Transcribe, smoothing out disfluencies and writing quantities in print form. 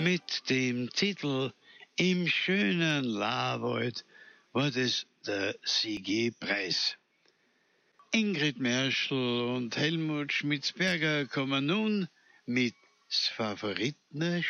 Mit dem Titel »Im schönen Laarwald« war das der SIG-Preis. Ingrid Merschel und Helmut Schmitzberger kommen nun mit »'S Favoriten